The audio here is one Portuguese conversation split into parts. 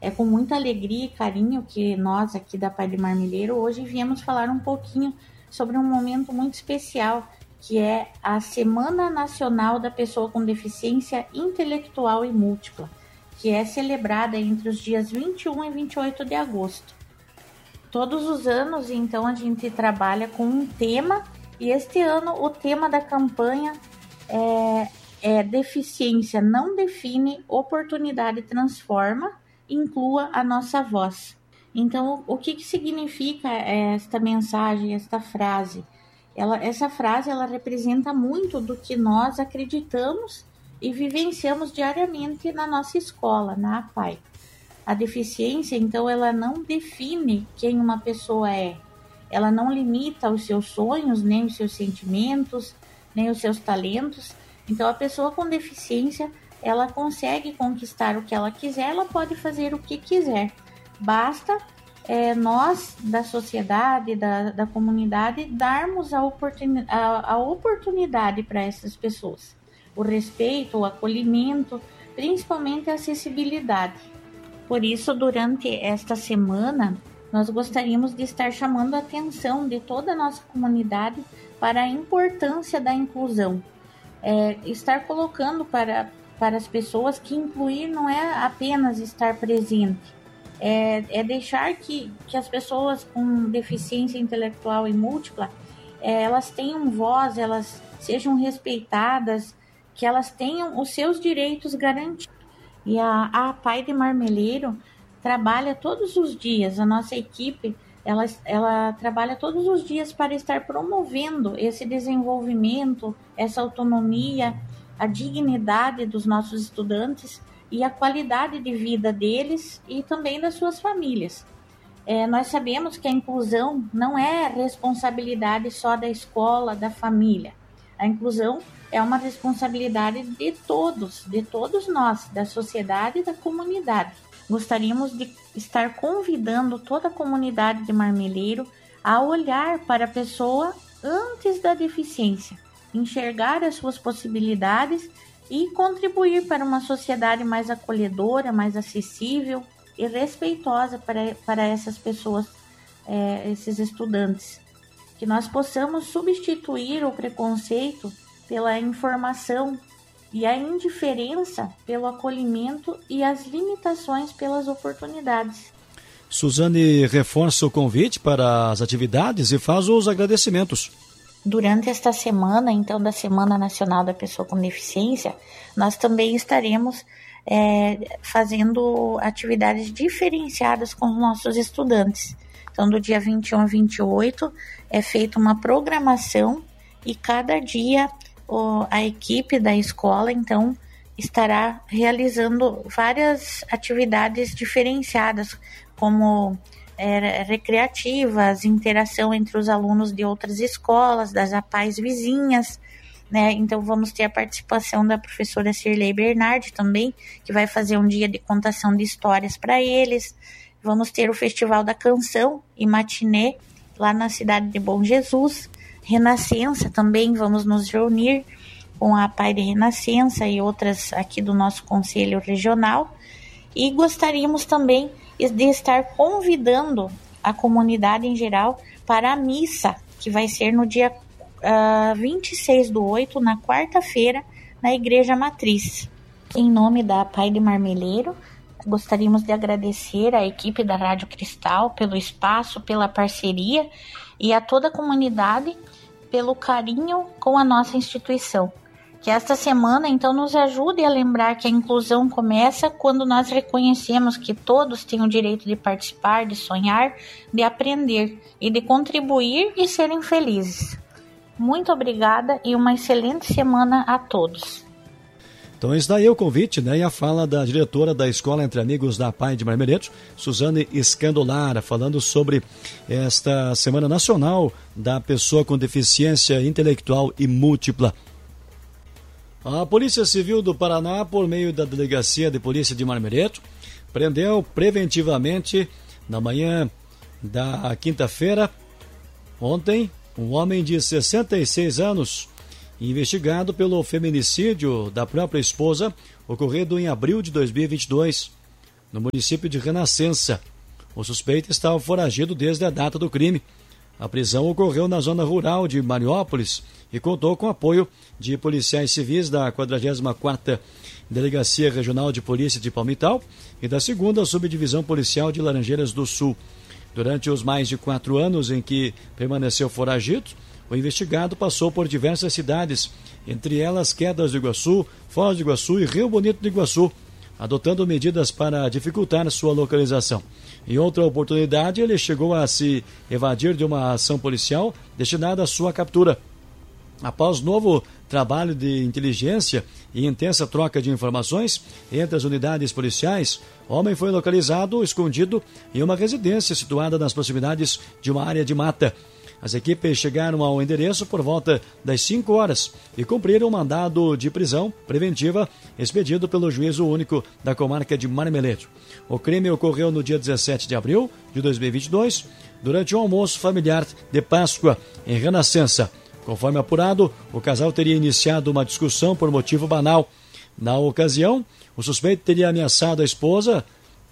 É com muita alegria e carinho que nós aqui da Pai de Marmeleiro hoje viemos falar um pouquinho sobre um momento muito especial, que é a Semana Nacional da Pessoa com Deficiência Intelectual e Múltipla, que é celebrada entre os dias 21 e 28 de agosto. Todos os anos, então, a gente trabalha com um tema, e este ano o tema da campanha é Deficiência não define, oportunidade transforma, inclua a nossa voz. Então, o que significa esta mensagem, esta frase? Essa frase ela representa muito do que nós acreditamos e vivenciamos diariamente na nossa escola, na APAI. A deficiência, então, ela não define quem uma pessoa é. Ela não limita os seus sonhos, nem os seus sentimentos, nem os seus talentos. Então, a pessoa com deficiência, ela consegue conquistar o que ela quiser, ela pode fazer o que quiser. Basta nós, da sociedade, da comunidade, darmos a oportunidade para essas pessoas. O respeito, o acolhimento, principalmente a acessibilidade. Por isso, durante esta semana, nós gostaríamos de estar chamando a atenção de toda a nossa comunidade para a importância da inclusão. Estar colocando para as pessoas que incluir não é apenas estar presente, é deixar que as pessoas com deficiência intelectual e múltipla, elas tenham voz, elas sejam respeitadas, que elas tenham os seus direitos garantidos. E a Pai de Marmeleiro trabalha todos os dias, a nossa equipe, ela trabalha todos os dias para estar promovendo esse desenvolvimento, essa autonomia, a dignidade dos nossos estudantes e a qualidade de vida deles e também das suas famílias. Nós sabemos que a inclusão não é responsabilidade só da escola, da família. A inclusão é uma responsabilidade de todos nós, da sociedade e da comunidade. Gostaríamos de estar convidando toda a comunidade de Marmeleiro a olhar para a pessoa antes da deficiência, enxergar as suas possibilidades e contribuir para uma sociedade mais acolhedora, mais acessível e respeitosa para essas pessoas, esses estudantes. Que nós possamos substituir o preconceito pela informação e a indiferença pelo acolhimento e as limitações pelas oportunidades. Suzane reforça o convite para as atividades e faz os agradecimentos. Durante esta semana, então, da Semana Nacional da Pessoa com Deficiência, nós também estaremos fazendo atividades diferenciadas com os nossos estudantes. Então, do dia 21 a 28, é feita uma programação e cada dia a equipe da escola, então, estará realizando várias atividades diferenciadas, como recreativas, interação entre os alunos de outras escolas, das APAIs vizinhas, né? Então, vamos ter a participação da professora Cirlei Bernardi também, que vai fazer um dia de contação de histórias para eles. Vamos ter o Festival da Canção e Matinê lá na cidade de Bom Jesus. Renascença também, vamos nos reunir com a Pai de Renascença e outras aqui do nosso Conselho Regional. E gostaríamos também de estar convidando a comunidade em geral para a missa, que vai ser no dia 26/8, na quarta-feira, na Igreja Matriz. Em nome da Pai de Marmeleiro, gostaríamos de agradecer à equipe da Rádio Cristal pelo espaço, pela parceria e a toda a comunidade pelo carinho com a nossa instituição. Que esta semana, então, nos ajude a lembrar que a inclusão começa quando nós reconhecemos que todos têm o direito de participar, de sonhar, de aprender e de contribuir e serem felizes. Muito obrigada e uma excelente semana a todos. Então está aí o convite, né, e a fala da diretora da Escola Entre Amigos da Pai de Marmeleiro, Suzane Scandolara, falando sobre esta Semana Nacional da Pessoa com Deficiência Intelectual e Múltipla. A Polícia Civil do Paraná, por meio da Delegacia de Polícia de Marmeleiro, prendeu preventivamente, na manhã da quinta-feira, ontem, um homem de 66 anos, investigado pelo feminicídio da própria esposa, ocorrido em abril de 2022. no município de Renascença. O suspeito estava foragido desde a data do crime. A prisão ocorreu na zona rural de Mariópolis e contou com apoio de policiais civis da 44ª Delegacia Regional de Polícia de Palmital e da 2ª Subdivisão Policial de Laranjeiras do Sul. Durante os mais de 4 anos em que permaneceu foragido, o investigado passou por diversas cidades, entre elas Quedas do Iguaçu, Foz do Iguaçu e Rio Bonito do Iguaçu, adotando medidas para dificultar sua localização. Em outra oportunidade, ele chegou a se evadir de uma ação policial destinada à sua captura. Após novo trabalho de inteligência e intensa troca de informações entre as unidades policiais, o homem foi localizado escondido em uma residência situada nas proximidades de uma área de mata. As equipes chegaram ao endereço por volta das 5 horas e cumpriram um mandado de prisão preventiva expedido pelo Juízo Único da Comarca de Marmeleiro. O crime ocorreu no dia 17 de abril de 2022, durante um almoço familiar de Páscoa em Renascença. Conforme apurado, o casal teria iniciado uma discussão por motivo banal. Na ocasião, o suspeito teria ameaçado a esposa,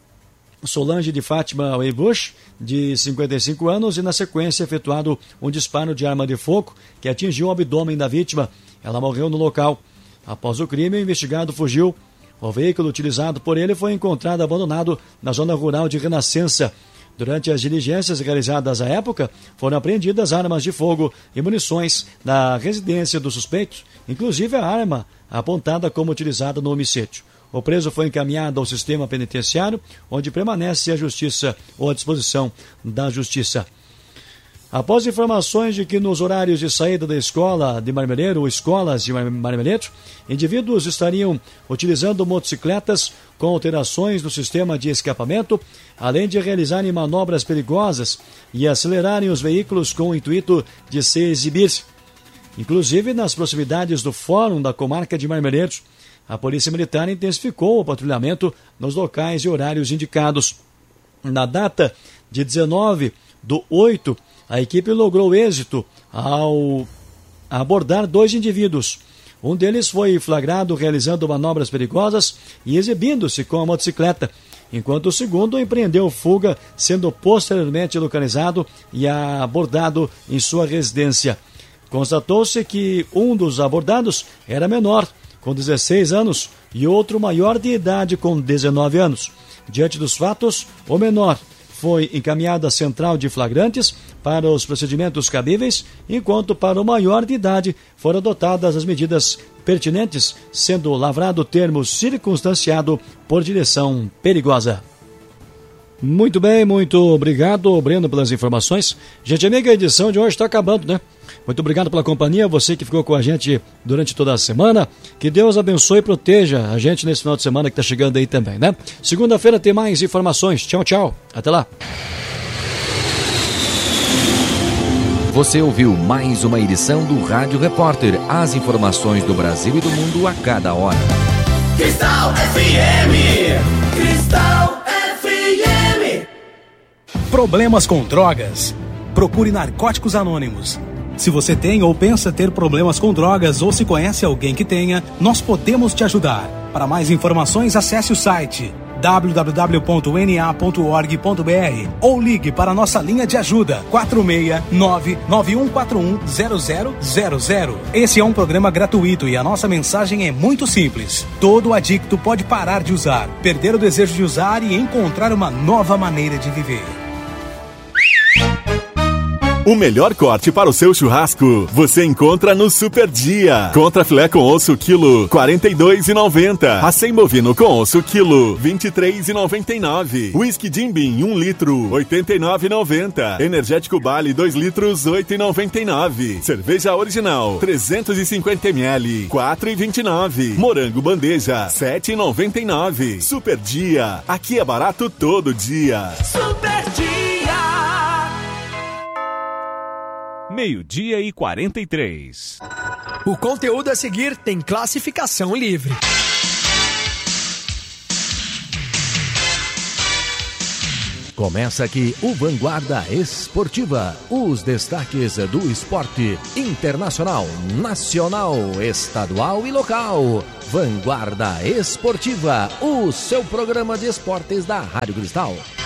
Solange de Fátima Weibusch, de 55 anos, e na sequência efetuado um disparo de arma de fogo que atingiu o abdômen da vítima. Ela morreu no local. Após o crime, o investigado fugiu. O veículo utilizado por ele foi encontrado abandonado na zona rural de Renascença. Durante as diligências realizadas à época, foram apreendidas armas de fogo e munições na residência do suspeito, inclusive a arma apontada como utilizada no homicídio. O preso foi encaminhado ao sistema penitenciário, onde permanece a justiça ou à disposição da justiça. Após informações de que nos horários de saída da escola de Marmeleiro ou escolas de Marmeleiro, indivíduos estariam utilizando motocicletas com alterações no sistema de escapamento, além de realizarem manobras perigosas e acelerarem os veículos com o intuito de se exibir. Inclusive nas proximidades do Fórum da Comarca de Marmeleiro, a Polícia Militar intensificou o patrulhamento nos locais e horários indicados. Na data de 19/8, a equipe logrou êxito ao abordar 2 indivíduos. Um deles foi flagrado realizando manobras perigosas e exibindo-se com a motocicleta, enquanto o segundo empreendeu fuga, sendo posteriormente localizado e abordado em sua residência. Constatou-se que um dos abordados era menor, com 16 anos, e outro maior de idade, com 19 anos. Diante dos fatos, o menor foi encaminhado à central de flagrantes para os procedimentos cabíveis, enquanto para o maior de idade foram adotadas as medidas pertinentes, sendo lavrado o termo circunstanciado por direção perigosa. Muito bem, muito obrigado, Breno, pelas informações. Gente amiga, a edição de hoje está acabando, né? Muito obrigado pela companhia, você que ficou com a gente durante toda a semana. Que Deus abençoe e proteja a gente nesse final de semana que está chegando aí também, né? Segunda-feira tem mais informações. Tchau, tchau. Até lá. Você ouviu mais uma edição do Rádio Repórter. As informações do Brasil e do mundo a cada hora. Cristal FM! Cristal FM! Problemas com drogas? Procure Narcóticos Anônimos. Se você tem ou pensa ter problemas com drogas ou se conhece alguém que tenha, nós podemos te ajudar. Para mais informações, acesse o site www.na.org.br ou ligue para a nossa linha de ajuda 469-9141-0000. Esse é um programa gratuito e a nossa mensagem é muito simples. Todo adicto pode parar de usar, perder o desejo de usar e encontrar uma nova maneira de viver. O melhor corte para o seu churrasco você encontra no Super Dia. Contra filé com osso quilo, R$ 42,90. Acém bovino com osso quilo, R$ 23,99. Whisky Jim Beam 1 litro, R$ 89,90. Energético Bali 2 litros, R$ 8,99. Cerveja original 350 ml, R$ 4,29. Morango bandeja, R$ 7,99. Super Dia, aqui é barato todo dia. Super Dia! 12:43. O conteúdo a seguir tem classificação livre. Começa aqui o Vanguarda Esportiva. Os destaques do esporte internacional, nacional, estadual e local. Vanguarda Esportiva, o seu programa de esportes da Rádio Cristal.